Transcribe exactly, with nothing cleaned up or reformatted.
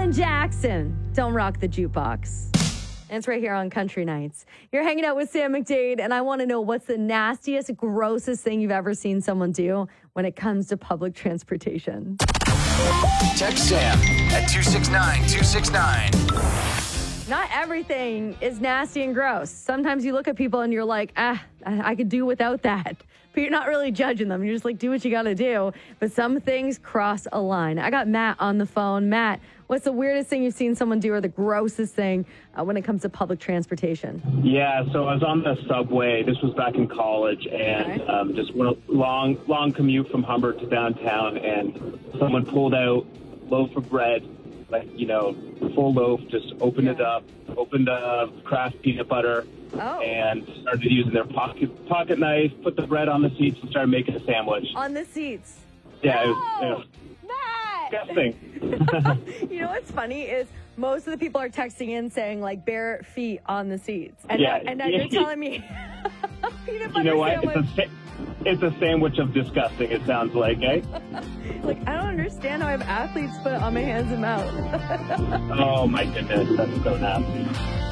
Alan Jackson, Don't Rock the Jukebox. And it's right here on Country Nights. You're hanging out with Sam McDade, and I want to know what's the nastiest, grossest thing you've ever seen someone do when it comes to public transportation. Text Sam at two six nine two six nine. Not everything is nasty and gross. Sometimes you look at people and you're like, ah, I, I could do without that. But you're not really judging them. You're just like, do what you got to do. But some things cross a line. I got Matt on the phone. Matt, what's the weirdest thing you've seen someone do or the grossest thing uh, when it comes to public transportation? Yeah, so I was on the subway. This was back in college, and Okay. um, just went a long, long commute from Humber to downtown, and someone pulled out a loaf of bread, like, you know, full loaf, just opened it up, opened a Kraft peanut butter, Oh. and started using their pocket pocket knife, put the bread on the seats, and started making a sandwich. On the seats. Yeah, it No! was, Matt! it was disgusting. You know what's funny is most of the people are texting in saying, like, bare feet on the seats. And, Yeah. now, and now you're telling me peanut butter You know what? sandwich. It's a, sa- it's a sandwich of disgusting, it sounds like, eh? Like, I don't understand how I have athlete's foot on my hands and mouth. Oh, my goodness. That's so nasty.